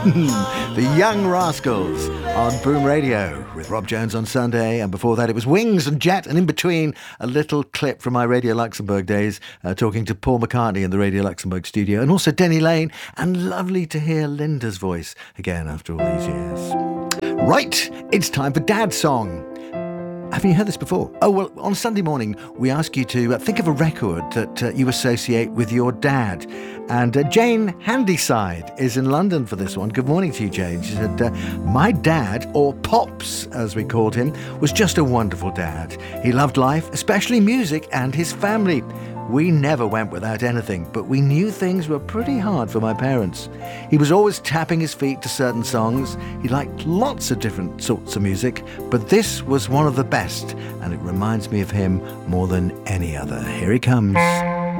The Young Rascals on Boom Radio with Rob Jones on Sunday, and before that it was Wings and Jet, and in between a little clip from my Radio Luxembourg days talking to Paul McCartney in the Radio Luxembourg studio, and also Denny Lane, and lovely to hear Linda's voice again after all these years. Right, it's time for Dad's Song. Haven't you heard this before? Oh, well, on Sunday morning, we ask you to think of a record that you associate with your dad. And Jane Handyside is in London for this one. Good morning to you, Jane. She said, my dad, or Pops, as we called him, was just a wonderful dad. He loved life, especially music, and his family. We never went without anything, but we knew things were pretty hard for my parents. He was always tapping his feet to certain songs. He liked lots of different sorts of music, but this was one of the best, and it reminds me of him more than any other. Here he comes.